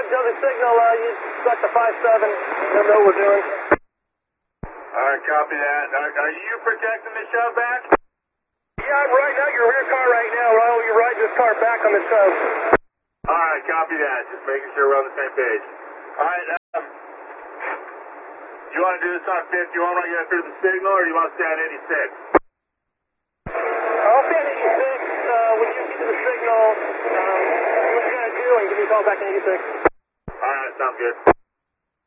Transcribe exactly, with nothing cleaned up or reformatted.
to the signal, uh, you got the five seven, you know what we're doing. Alright, copy that. Are, are you protecting the shove back? Yeah, I'm riding out your rear car right now. Well, you're riding this car back on the shove. Alright, copy that. Just making sure we're on the same page. Alright, um, you want to do this on fifty-one when I get through the signal, or you want to stay on eighty-six? I'll stay on eighty-six. Uh, when you get to the signal, um, what you're going to do, and give me a call back on eighty-six. Alright, sounds good.